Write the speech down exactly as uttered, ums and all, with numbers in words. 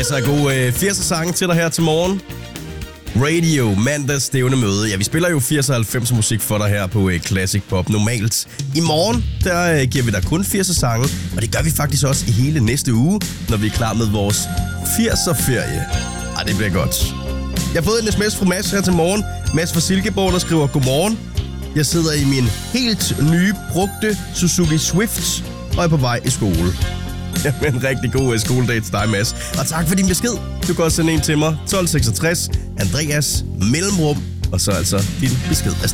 Masser af gode øh, firser-sange til dig her til morgen. Radio, mandags stævne møde. Ja, vi spiller jo firser og halvfemser musik for dig her på øh, Classic Pop normalt. I morgen, der øh, giver vi dig kun firser-sange, og det gør vi faktisk også i hele næste uge, når vi er klar med vores firser-ferie. Ej, det bliver godt. Jeg har fået en sms fra Mads her til morgen. Mads fra Silkeborg, der skriver, godmorgen. Jeg sidder i min helt nye, brugte Suzuki Swift og er på vej i skole. Jamen, en rigtig god skoledag til dig, Mads. Og tak for din besked. Du kan også sende en til mig. tolv seksogtres, Andreas, mellemrum, og så altså din besked.